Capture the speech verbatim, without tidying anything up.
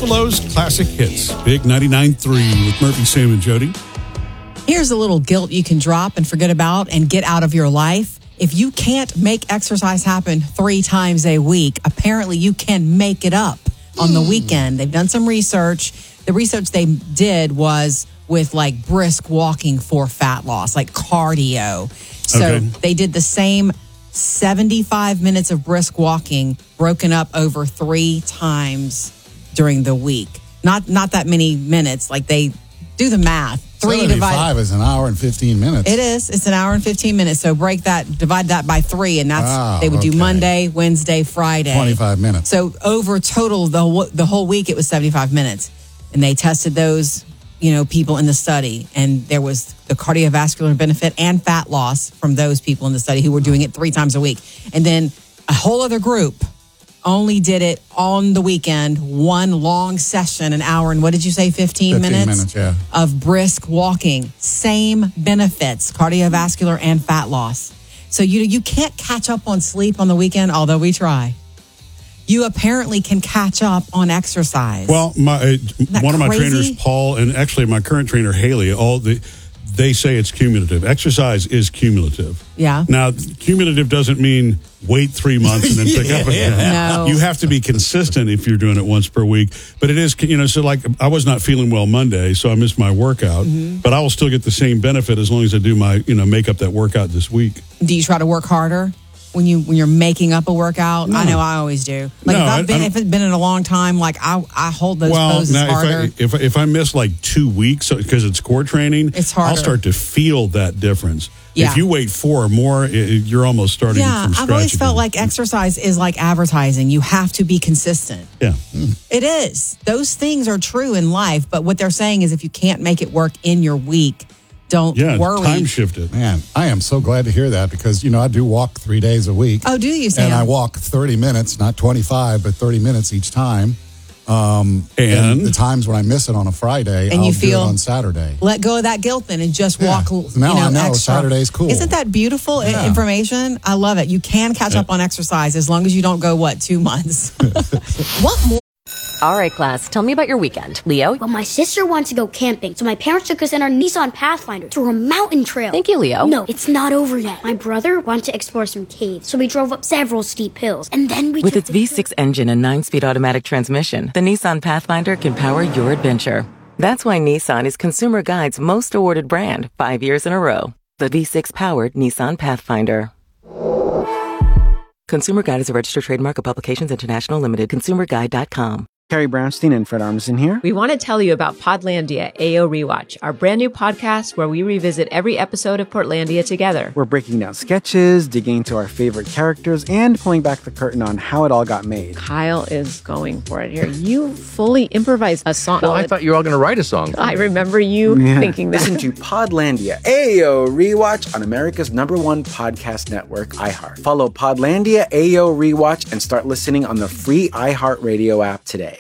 Buffalo's classic hits. Big ninety-nine point three with Murphy, Sam, and Jody. Here's a little guilt you can drop and forget about and get out of your life. If you can't make exercise happen three times a week, apparently you can make it up on the weekend. They've done some research. The research they did was with like brisk walking for fat loss, like cardio. So Okay. they did the same seventy-five minutes of brisk walking broken up over three times during the week. Not not that many minutes. Like they do the math. Three seventy-five divided. is an hour and fifteen minutes. It is. It's an hour and fifteen minutes. So break that, divide that by three, and that's Wow, they would do okay. Monday, Wednesday, Friday. twenty-five minutes. So over total the whole- the whole week, it was seventy-five minutes, and they tested those, you know, people in the study, and there was the cardiovascular benefit and fat loss from those people in the study who were doing it three times a week, and then a whole other group only did it on the weekend, one long session, an hour, and what did you say, fifteen, fifteen minutes? minutes, yeah. Of brisk walking. Same benefits, cardiovascular and fat loss. So you you can't catch up on sleep on the weekend, although we try. You apparently can catch up on exercise. Well, my uh, that one of my crazy? trainers, Paul, and actually my current trainer, Haley, all the they say it's cumulative. Exercise is cumulative. Yeah. Now, cumulative doesn't mean wait three months and then pick up again. No. You have to be consistent if you're doing it once per week. But it is, you know, so like I was not feeling well Monday, so I missed my workout. Mm-hmm. But I will still get the same benefit as long as I do my, you know, make up that workout this week. Do you try to work harder when you when you're making up a workout? No. I know I always do. Like No, if I- I've been I if it's been in a long time, like I I hold those Well, poses now harder. if I, if I if I miss like two weeks because it's core training, It's harder. I'll start to feel that difference. Yeah. If you wait four or more, it, you're almost starting yeah, from scratch. I've always felt again. like exercise is like advertising. You have to be consistent. yeah. It is. Those things are true in life, but what they're saying is if you can't make it work in your week, don't Yeah, worry. time shifted. Man, I am so glad to hear that because, you know, I do walk three days a week. Oh, do you, Sam? And I walk thirty minutes, not twenty-five, but thirty minutes each time. Um, And? the times when I miss it on a Friday, And I'll you do feel- it on Saturday. Let go of that guilt then and just Yeah. walk. Now you know, I know extra. Saturday's cool. Isn't that beautiful i- Yeah. information? I love it. You can catch up on exercise as long as you don't go, what, two months? What more? All right, class, tell me about your weekend. Leo? Well, my sister wanted to go camping, so my parents took us in our Nissan Pathfinder through a mountain trail. Thank you, Leo. No, it's not over yet. My brother wanted to explore some caves, so we drove up several steep hills, and then we With took its the V six engine and nine-speed automatic transmission, the Nissan Pathfinder can power your adventure. That's why Nissan is Consumer Guide's most awarded brand, five years in a row. The V six-powered Nissan Pathfinder. Consumer Guide is a registered trademark of Publications International Limited. consumer guide dot com. Carrie Brownstein and Fred Armisen here. We want to tell you about Podlandia A O Rewatch, our brand new podcast where we revisit every episode of Portlandia together. We're breaking down sketches, digging into our favorite characters, and pulling back the curtain on how it all got made. Kyle is going for it here. You fully improvised a song. Well, I thought you were all going to write a song. I remember you Yeah. thinking that. Listen to Podlandia A O Rewatch on America's number one podcast network, iHeart. Follow Podlandia A O Rewatch and start listening on the free iHeartRadio app today.